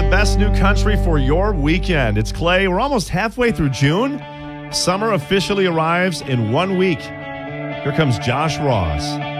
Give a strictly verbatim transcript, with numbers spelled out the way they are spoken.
best new country for your weekend. It's Clay. We're almost halfway through June. Summer officially arrives in one week. Here comes Josh Ross.